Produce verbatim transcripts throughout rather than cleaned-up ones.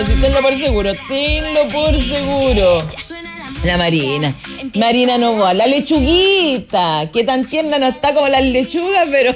Sí, tenlo por seguro, tenlo por seguro. La Marina, Marina Novoa, la lechuguita, que tan tierna no está como las lechugas, pero...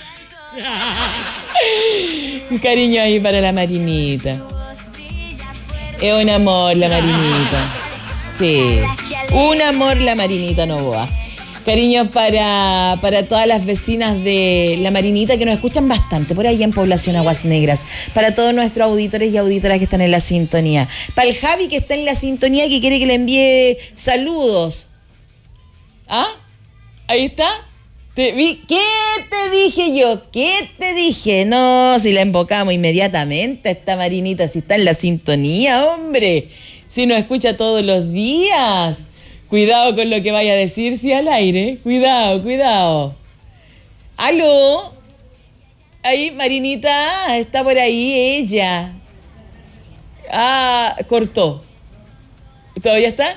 Un cariño ahí para la Marinita. Es un amor la Marinita. Sí, un amor la Marinita Novoa. Cariños para, para todas las vecinas de La Marinita que nos escuchan bastante por ahí en Población Aguas Negras. Para todos nuestros auditores y auditoras que están en la sintonía. Para el Javi que está en la sintonía que quiere que le envíe saludos. ¿Ah? ¿Ahí está? Te vi. ¿Qué te dije yo? ¿Qué te dije? No, si la invocamos inmediatamente a esta Marinita, si está en la sintonía, hombre. Si nos escucha todos los días. Cuidado con lo que vaya a decir, si al aire. Cuidado, cuidado. ¿Aló? Ahí, Marinita, está por ahí ella. Ah, cortó. ¿Todavía está?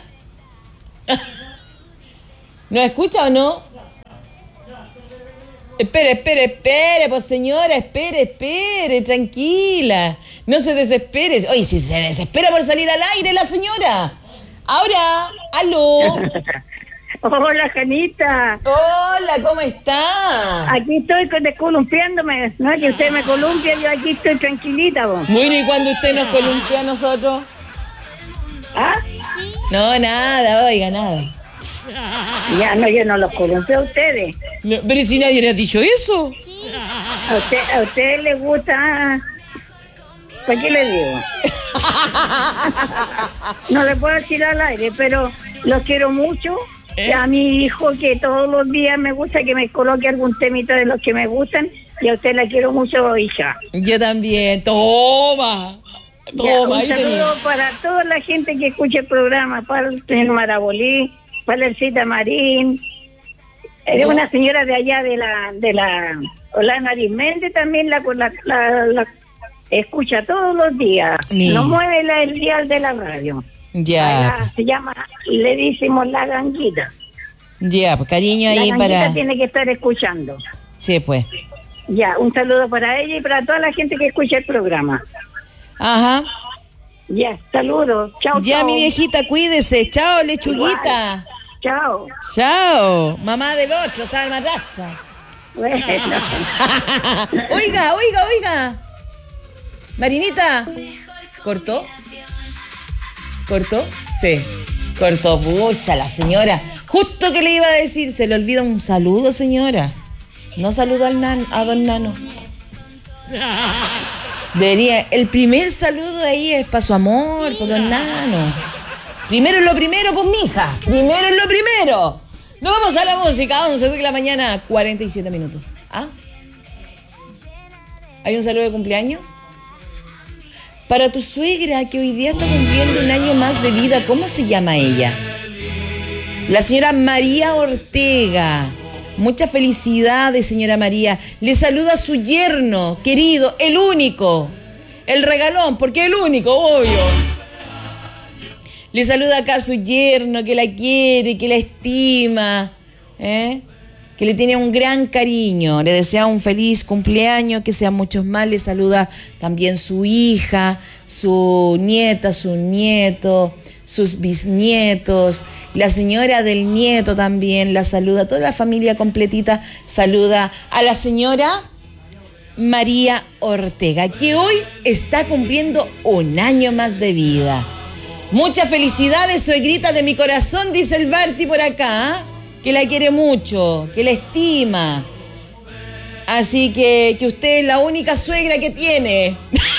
¿No escucha o no? Espere, espere, espere, pues señora, espere, espere, tranquila. No se desespere. Oye, si se desespera por salir al aire la señora. Ahora, aló. Hola, Janita. Hola, ¿cómo está? Aquí estoy descolumpiándome, ¿no? Que usted me columpia, yo aquí estoy tranquilita, vos. Bueno, ¿y cuando usted nos columpia a nosotros? ¿Ah? No, nada, oiga, nada. Ya, no, yo no los columpio a ustedes. No, pero si nadie le ha dicho eso. A usted, a ustedes les gusta... ¿Para qué le digo? No le puedo decir al aire, pero los quiero mucho. ¿Eh? A mi hijo, que todos los días me gusta que me coloque algún temita de los que me gustan, y a usted la quiero mucho, hija. Yo también. Toma. Toma. Ya, un saludo para toda la gente que escucha el programa, para el señor Marabolí, para la Elcita Marín. Es una señora de allá de la de la Olana Arismendi también, la, la, la, la escucha todos los días. Mi. No mueve la, el dial de la radio. Ya. Allá se llama, le decimos la ganguita. Ya, pues cariño ahí la para... La tiene que estar escuchando. Sí, pues. Ya, un saludo para ella y para toda la gente que escucha el programa. Ajá. Ya, saludos. Chao, Ya, chao. mi viejita, cuídese. Chao, lechuguita. Igual. Chao. Chao. Mamá del otro, sabe madrastra. Bueno. Oiga, oiga, oiga. Marinita. ¿Cortó? ¿Cortó? Sí. Cortó. Pucha, la señora. Justo que le iba a decir, se le olvida un saludo, señora. No saludó al nan, a don Nano. Debería, el primer saludo ahí es para su amor, por don Nano. Primero es lo primero, pues, mija. Primero es lo primero. Nos vamos a la música, once de la mañana, cuarenta y siete minutos. ¿Ah? ¿Hay un saludo de cumpleaños? Para tu suegra, que hoy día está cumpliendo un año más de vida, ¿cómo se llama ella? La señora María Ortega. Muchas felicidades, señora María. Le saluda a su yerno, querido, el único. El regalón, porque el único, obvio. Le saluda acá a su yerno, que la quiere, que la estima, ¿eh? Que le tiene un gran cariño. Le desea un feliz cumpleaños, que sean muchos más. Le saluda también su hija, su nieta, su nieto, sus bisnietos. La señora del nieto también la saluda. Toda la familia completita saluda a la señora María Ortega, que hoy está cumpliendo un año más de vida. Muchas felicidades, suegrita de mi corazón, dice el Barty por acá, ¿eh? Que la quiere mucho, que la estima. Así que, que usted es la única suegra que tiene.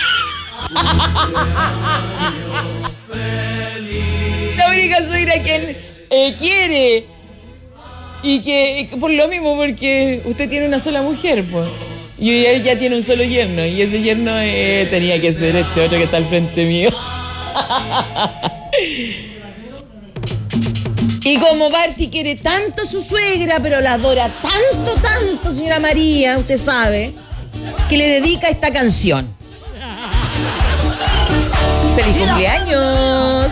La única suegra que eh, quiere. Y que, por lo mismo, porque usted tiene una sola mujer, pues. Y él ya tiene un solo yerno. Y ese yerno eh, tenía que ser este otro que está al frente mío. Y como Barty quiere tanto a su suegra, pero la adora tanto, tanto, señora María, usted sabe, que le dedica esta canción. ¡Feliz cumpleaños!